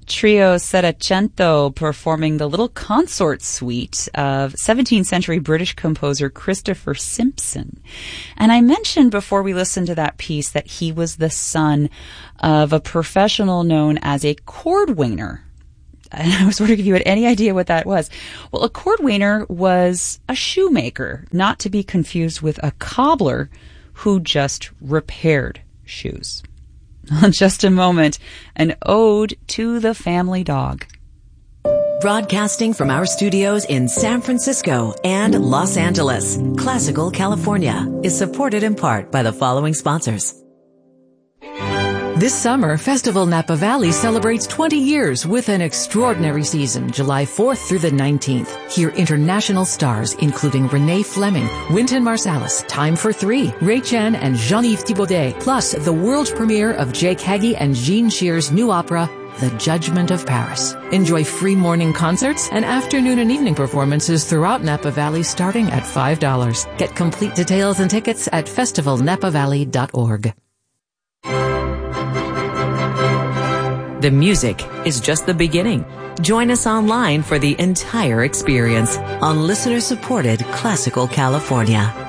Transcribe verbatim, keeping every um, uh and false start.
Trio Settecento performing the little consort suite of seventeenth century British composer Christopher Simpson. And I mentioned before we listened to that piece that he was the son of a professional known as a cordwainer. And I was wondering if you had any idea what that was. Well, a cordwainer was a shoemaker, not to be confused with a cobbler who just repaired shoes. In just a moment, an ode to the family dog. Broadcasting from our studios in San Francisco and Los Angeles, Classical California is supported in part by the following sponsors. This summer, Festival Napa Valley celebrates twenty years with an extraordinary season, July fourth through the nineteenth. Hear international stars including Renee Fleming, Wynton Marsalis, Time for Three, Ray Chan, and Jean-Yves Thibaudet, plus the world premiere of Jake Hagee and Jean Shear's new opera, The Judgment of Paris. Enjoy free morning concerts and afternoon and evening performances throughout Napa Valley starting at five dollars. Get complete details and tickets at festival napa valley dot org. The music is just the beginning. Join us online for the entire experience on listener-supported Classical California.